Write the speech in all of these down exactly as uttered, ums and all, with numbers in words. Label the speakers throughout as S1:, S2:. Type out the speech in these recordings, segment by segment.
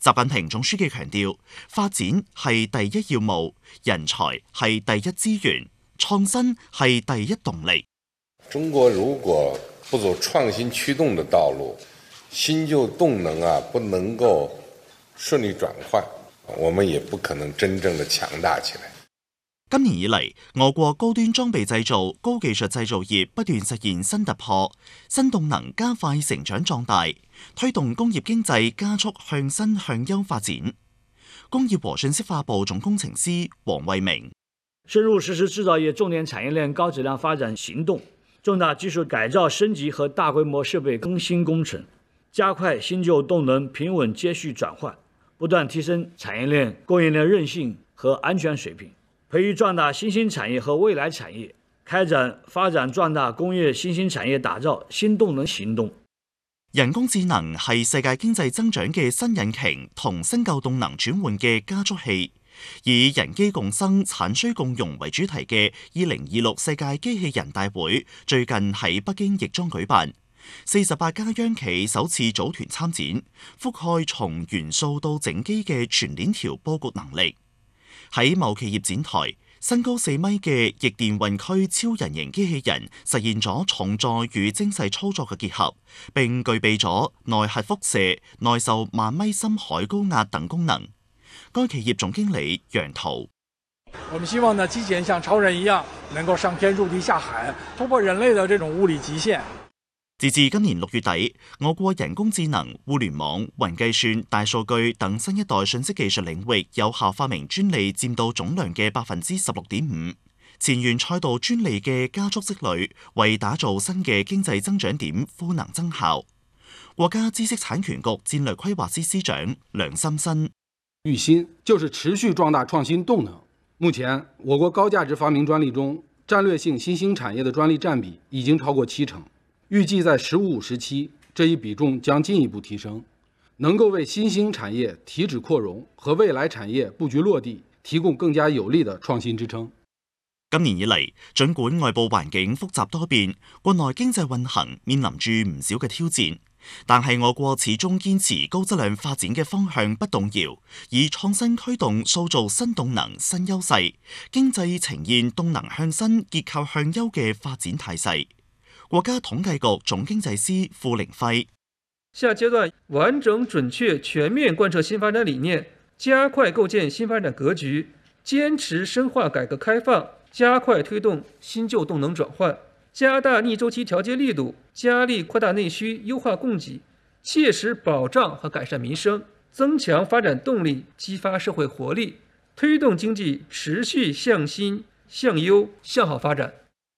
S1: 習近平總書記強調，發展係第一要務，人才係第一資源，創新係第一動力。
S2: 中國如果不走創新驅動的道路，新舊動能啊不能夠順利轉換，我們也不可能真正的強大起來。
S1: 今年以嚟，我國高端裝備製造、高技術製造業不斷實現新突破，新動能加快成長壯大，推動工業經濟加速向新向優發展。工業和信息化部總工程師黃惠明：
S3: 深入實施製造業重點產業鏈高質量發展行動，重大技術改造升級和大規模設備更新工程，加快新舊動能平穩接續轉換，不斷提升產業鏈供應鏈韌性和安全水平。培育壯大新興產業和未來產業，開展發展壯大工業新興產業打造新動能行動。
S1: 人工智能係世界經濟增長嘅新引擎同新舊動能轉換嘅加速器。以人機共生、產需共融為主題嘅二零二六世界機器人大會最近喺北京亦莊舉辦，四十八家央企首次組團參展，覆蓋從元素到整機嘅全鏈條佈局能力。喺某企業展台，身高四米嘅逆電運驅超人形機器人實現咗重載與精細操作嘅結合，並具備咗耐核輻射、耐受萬米深海高壓等功能。該企業總經理楊濤：
S4: 我們希望呢，機器人像超人一樣，能夠上天入地下海，突破人類的這種物理極限。
S1: 截至今年六月底，我國人工智能、互聯網、雲計算、大數據等新一代信息技術領域有效發明專利佔到總量嘅百分之十六點五。前沿賽道專利嘅加速積累，為打造新嘅經濟增長點賦能增效。國家知識產權局戰略規劃司司長梁森新：
S5: 育新就是持續壯大創新動能。目前，我國高價值發明專利中，戰略性新興產業的專利佔比已經超過七成。預計在“十五”時期，這一比重將進一步提升，能夠為新興產業提質擴容和未來產業佈局落地提供更加有力的創新支撐。
S1: 今年以嚟，儘管外部環境複雜多變，國內經濟運行面臨住唔少嘅挑戰，但係我國始終堅持高質量發展嘅方向不動搖，以創新驅動塑造新動能新優勢，經濟呈現動能向新、結構向優嘅發展態勢。國家統計局總經濟師傅凌輝：
S6: 下階段完整、準確、全面貫徹新發展理念，加快構建新發展格局，堅持深化改革開放，加快推動新舊動能轉換，加大逆周期調節力度，加力擴大內需，優化供給，切實保障和改善民生，增強發展動力，激發社會活力，推動經濟持續向新、向優、向好發展。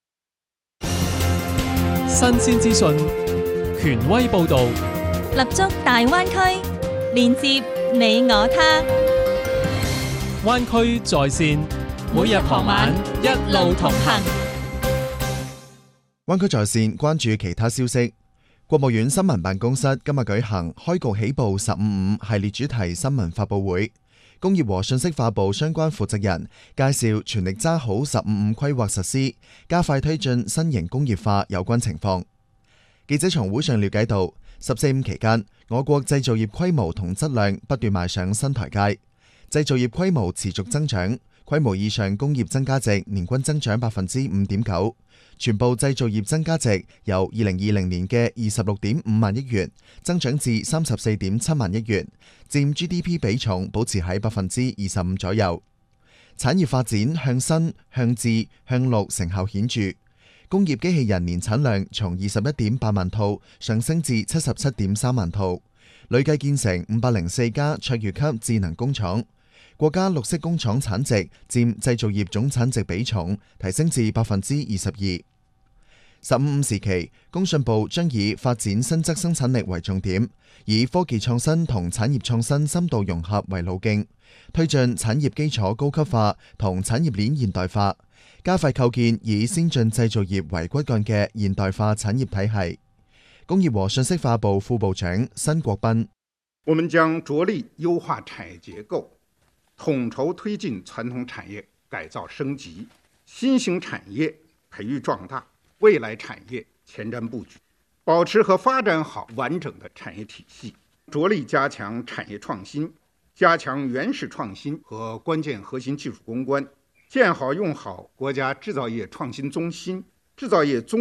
S7: 新鮮資訊，權威報導，
S8: 立足大灣區，連接你我他。
S7: 灣區在線，
S8: 每日傍晚一路同行。
S9: 灣區在線關注其他消息。國務院新聞辦公室今日舉行開局起步十五五系列主題新聞發佈會，工業和信息化部相關負責人介紹全力揸好十五五規劃實施，加快推進新型工業化有關情況。記者從會上了解到，十四五期間，我國製造業規模同質量不斷邁上新台階，製造業規模持續增長，規模以上工業增加值年均增長百分之五點九，全部製造業增加值由二零二零年嘅二十六點五萬億元增長至三十四點七萬億元，佔 G D P 比重保持喺百分之二十五左右。產業發展向新、向智、向綠成效顯著，工業機器人年產量從二十一點八萬套上升至七十七點三萬套，累計建成五百零四家卓越級智能工廠。國家綠色工廠產值佔製造業總產值比重提升至百分之二十二。十五五時期，工信部將以發展新質生產力為重點，以科技創新同產業創新深度融合為路徑，推進產業基礎高級化同產業鏈現代化，加快構建以先進製造業為骨幹嘅現代化產業體系。工業和信息化部副部長申國斌：
S10: 我們將着力優化產業結構，統籌推進傳統產業改造升級，新型產業培育壯大，未來產業前瞻布局，保持和發展好完整的產業體系， 着力加强产业创新，加强原始创新和关键核心技术攻关，建好用好国家制造业创新中心、制造业综